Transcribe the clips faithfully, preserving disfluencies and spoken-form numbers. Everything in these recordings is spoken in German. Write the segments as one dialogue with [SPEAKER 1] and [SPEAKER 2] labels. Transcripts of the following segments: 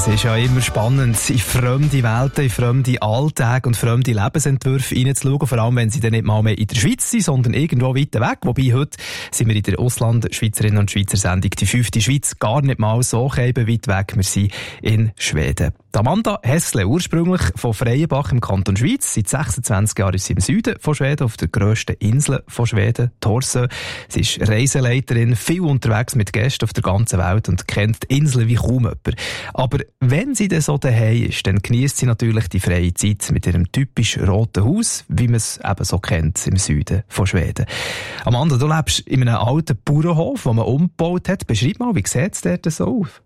[SPEAKER 1] Es ist ja immer spannend, in fremde Welten, in fremde Alltage und fremde Lebensentwürfe hineinzuschauen, vor allem wenn sie dann nicht mal mehr in der Schweiz sind, sondern irgendwo weit weg. Wobei heute sind wir in der Ausland-Schweizerinnen und Schweizer Sendung «Die fünfte Schweiz» gar nicht mal so weit weg. Wir sind in Schweden. Amanda Hessle, ursprünglich von Freienbach im Kanton Schweiz. Seit sechsundzwanzig Jahren ist sie im Süden von Schweden, auf der grössten Insel von Schweden, Torsö. Sie ist Reiseleiterin, viel unterwegs mit Gästen auf der ganzen Welt und kennt die Insel wie kaum jemand. Aber wenn sie dann so daheim ist, dann genießt sie natürlich die freie Zeit mit ihrem typisch roten Haus, wie man es eben so kennt im Süden von Schweden. Amanda, du lebst in einem alten Bauernhof, den man umgebaut hat. Beschreib mal, wie sieht es dort so aus?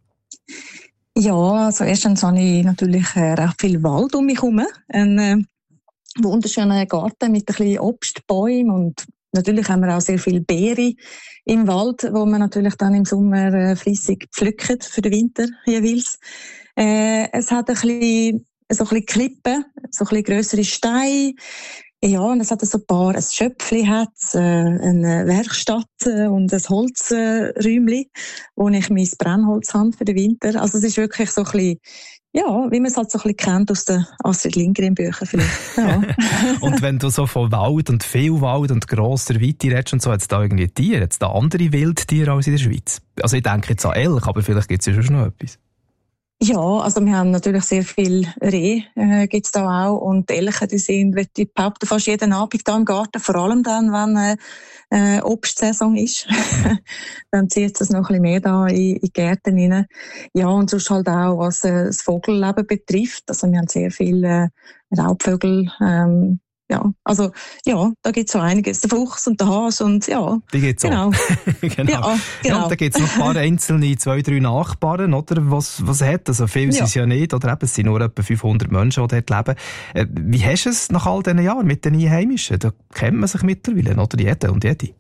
[SPEAKER 2] Ja, also erstens habe ich natürlich äh, recht viel Wald um mich herum. Ein äh, wunderschöner Garten mit ein bisschen Obstbäumen und natürlich haben wir auch sehr viele Beeren im Wald, wo man natürlich dann im Sommer äh, fleissig pflückt für den Winter jeweils. Äh, es hat ein bisschen, so ein bisschen Klippen, so ein bisschen grössere Steine. Ja, und es hat so ein paar, ein Schöpfli hat, äh, eine Werkstatt äh, und ein Holzräumli, äh, wo ich mein Brennholz habe für den Winter. Also es ist wirklich so ein bisschen, ja, wie man es halt so ein bisschen kennt aus den Astrid Lindgren-Büchern vielleicht. Ja.
[SPEAKER 1] Und wenn du so von Wald und viel Wald und grosser Weite redest und so, hat es da irgendwie Tiere, hat es da andere Wildtiere als in der Schweiz? Also ich denke jetzt an Elch, aber vielleicht gibt es ja schon noch etwas.
[SPEAKER 2] Ja, also wir haben natürlich sehr viel Rehe, äh, gibt's da auch. Und die Elche, die sind, würde ich behaupten, fast jeden Abend da im Garten, vor allem dann, wenn äh, Obstsaison ist. Dann zieht es noch ein bisschen mehr da in, in die Gärten rein. Ja, und sonst halt auch, was äh, das Vogelleben betrifft. Also wir haben sehr viele äh, Raubvögel, ähm, ja, also, ja, da gibt's so einiges. Der Fuchs und der Hase und, ja.
[SPEAKER 1] Die gibt's
[SPEAKER 2] genau.
[SPEAKER 1] auch. genau. Ja, genau. Ja, und da gibt's noch ein paar einzelne, zwei, drei Nachbarn, oder? Was, was hat? Also, viel sind es ja nicht, oder eben, es sind nur etwa fünfhundert Menschen, die dort leben. Äh, wie hast du es nach all diesen Jahren mit den Einheimischen? Da kennt man sich mittlerweile, oder? Jeder und jede.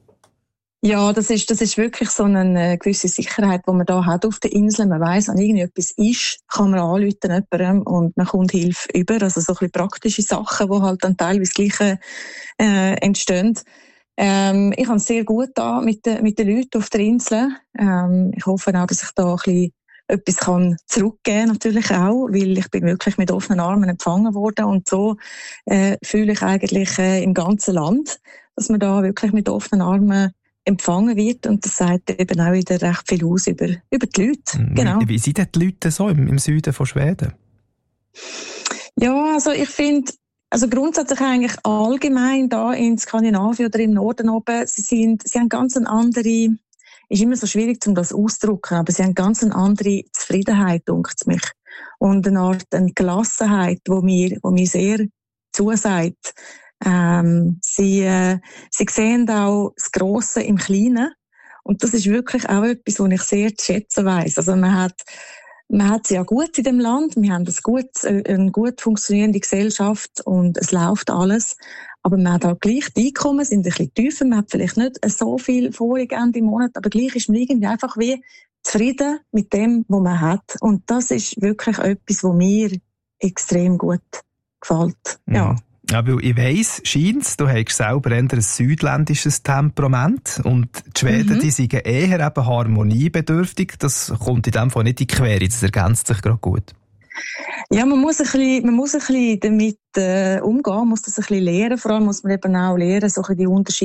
[SPEAKER 2] Ja, das ist, das ist wirklich so eine gewisse Sicherheit, die man da hat auf der Insel. Man weiss, wenn irgendetwas ist, kann man anrufen jemandem und man kommt Hilfe über. Also so ein bisschen praktische Sachen, die halt dann teilweise gleich äh, entstehen. Ähm, ich habe es sehr gut da mit, de, mit den Leuten auf der Insel. Ähm, ich hoffe auch, dass ich da ein bisschen etwas kann zurückgeben, natürlich auch, weil ich bin wirklich mit offenen Armen empfangen worden und so äh, fühle ich eigentlich äh, im ganzen Land, dass man da wirklich mit offenen Armen empfangen wird und das sagt eben auch wieder recht viel aus über, über die Leute.
[SPEAKER 1] Mhm.
[SPEAKER 2] Genau.
[SPEAKER 1] Wie sind denn die Leute so im, im Süden von Schweden?
[SPEAKER 2] Ja, also ich finde, also grundsätzlich eigentlich allgemein da in Skandinavien oder im Norden oben, sie sind, sie haben ganz eine andere, ist immer so schwierig, um das auszudrücken, aber sie haben ganz eine andere Zufriedenheit, denkt mich. Und eine Art, eine Gelassenheit, wo mir, wo mir sehr zusagt. Ähm, sie, äh, sie sehen auch das Grosse im Kleinen. Und das ist wirklich auch etwas, was ich sehr zu schätzen weiss. Also man hat, man hat es ja gut in dem Land. Wir haben ein gut, eine gut funktionierende Gesellschaft und es läuft alles. Aber man hat auch gleich die Einkommen, sind ein bisschen tiefer. Man hat vielleicht nicht so viel vorig Ende im Monat, aber gleich ist man irgendwie einfach wie zufrieden mit dem, was man hat. Und das ist wirklich etwas, was mir extrem gut gefällt.
[SPEAKER 1] Mhm.
[SPEAKER 2] Ja.
[SPEAKER 1] Ja, weil ich weiss, scheint's, du hast selber eher ein südländisches Temperament und die Schweden, mhm. die sind eher eben harmoniebedürftig. Das kommt in dem Fall nicht in die Quere, das ergänzt sich gerade gut.
[SPEAKER 2] Ja, man muss ein bisschen, man muss ein bisschen damit äh, umgehen, muss das ein bisschen lernen. Vor allem muss man eben auch lernen, so ein bisschen die Unterschiede